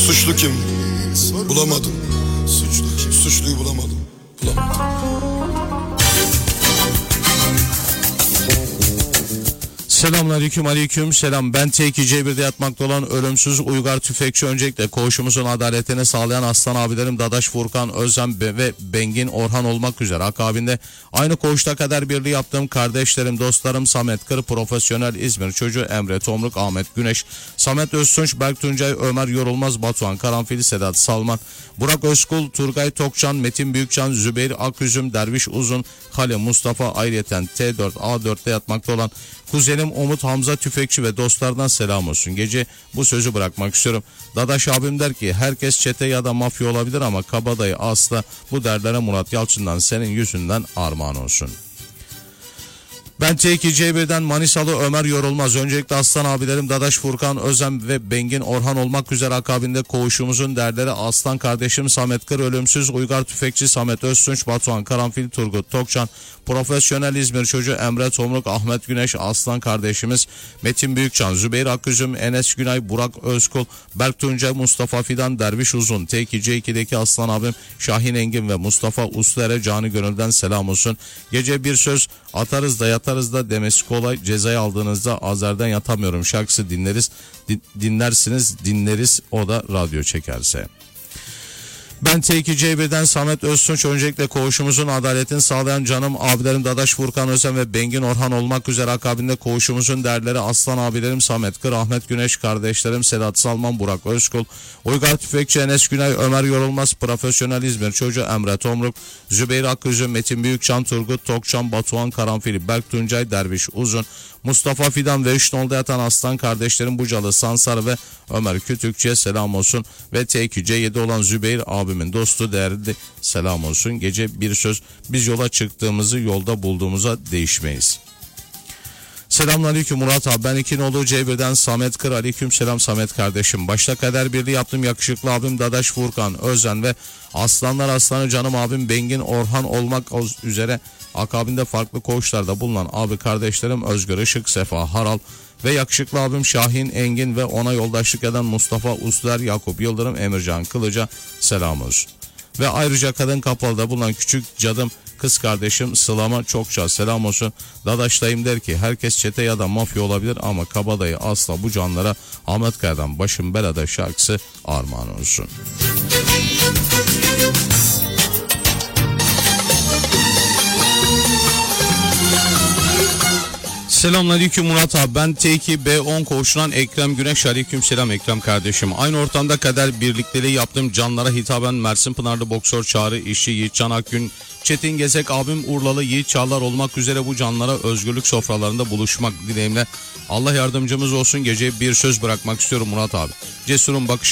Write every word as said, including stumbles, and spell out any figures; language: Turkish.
Suçlu kim? Bulamadım. Suçlu kim? Suçluyu bulamadım. Bulamadım. Selamünaleyküm, aleyküm selam. Ben T iki C bir'de yatmakta olan ölümsüz Uygar Tüfekçi. Öncelikle koğuşumuzun adaletini sağlayan aslan abilerim Dadaş Furkan, Özlem ve Bengin Orhan olmak üzere akabinde aynı koğuşta kader birliği yaptığım kardeşlerim, dostlarım Samet Kır, profesyonel İzmir çocuğu Emre Tomruk, Ahmet Güneş, Samet Öztunç, Berk Tuncay, Ömer Yorulmaz, Batuhan Karanfil, Sedat Salman, Burak Özkul, Turgay Tokcan, Metin Büyükcan, Zübeyir Aküzüm, Derviş Uzun, Kale Mustafa, ayrıyeten T dört A dört'te yatmakta olan kuzenim Umut Hamza Tüfekçi ve dostlardan selam olsun. Gece bu sözü bırakmak istiyorum. Dadaş abim der ki herkes çete ya da mafya olabilir ama kabadayı asla, bu derlere Murat Yalçın'dan senin yüzünden armağan olsun. Ben T iki C bir'den Manisalı Ömer Yorulmaz. Öncelikle aslan abilerim Dadaş Furkan, Özlem ve Bengin Orhan olmak üzere akabinde koğuşumuzun derleri aslan kardeşim Samet Kır, ölümsüz Uygar Tüfekçi Samet Öztunç, Batuhan Karanfil, Turgut Tokcan, profesyonel İzmir çocuğu Emre Tomruk, Ahmet Güneş, aslan kardeşimiz Metin Büyükcan, Zübeyir Aküzüm, Enes Günay, Burak Özkul, Berk Tuncay, Mustafa Fidan, Derviş Uzun, T iki C iki'deki aslan abim Şahin Engin ve Mustafa Usler'e canı gönülden selam olsun. Gece bir söz atarız da yatarız da demesi kolay, cezayı aldığınızda Azer'den yatamıyorum şarkısı dinleriz, din, dinlersiniz dinleriz, o da radyo çekerse. Ben T iki C bir'den Samet Öztunç. Öncelikle koğuşumuzun adaletini sağlayan canım abilerim Dadaş Furkan, Özlem ve Bengin Orhan olmak üzere akabinde koğuşumuzun değerleri aslan abilerim Samet Kır, Ahmet Güneş, kardeşlerim Sedat Salman, Burak Özkul, Uygar Tüfekçi, Enes Günay, Ömer Yorulmaz, profesyonel İzmir çocuğu Emre Tomruk, Zübeyir Aküzü, Metin Büyükcan, Turgut Tokcan, Batuhan Karanfil, Berk Tuncay, Derviş Uzun, Mustafa Fidan ve üç nolda yatan aslan kardeşlerim Bucalı Sansar ve Ömer Kütükçü'ye selam olsun ve T iki C yedi olan Zübeyir abimin dostu değerli selam olsun. Gece bir söz, biz yola çıktığımızı yolda bulduğumuza değişmeyiz. Selamünaleyküm Murat abi, ben iki nolu C bir'den Samet Kır. Aleyküm selam Samet kardeşim. Başta kader birliği yaptım yakışıklı abim Dadaş Furkan, Özden ve aslanlar aslanı canım abim Bengin Orhan olmak üzere akabinde farklı koğuşlarda bulunan abi kardeşlerim Özgür Işık, Sefa Haral ve yakışıklı abim Şahin Engin ve ona yoldaşlık eden Mustafa Usler, Yakup Yıldırım, Emircan Kılıç'a selam olsun. Ve ayrıca kadın kapalıda bulunan küçük cadım kız kardeşim Sıla'ma çokça selam olsun. Dadaş'tayım der ki herkes çete ya da mafya olabilir ama kabadayı asla, bu canlara Ahmet Kaya'dan Başım Belada şarkısı armağan olsun. Selamünaleyküm Murat abi, ben T iki B on koğuşundan Ekrem Güneş. Aleyküm selam Ekrem kardeşim. Aynı ortamda kader birlikteliği yaptığım canlara hitaben Mersin Pınarlı boksör Çağrı İşçi, Yiğitcan Akgün, Çetin Gezek abim Urlalı Yiğit Çağlar olmak üzere bu canlara özgürlük sofralarında buluşmak dileğimle Allah yardımcımız olsun. Gece bir söz bırakmak istiyorum Murat abi. Cesurun bakışı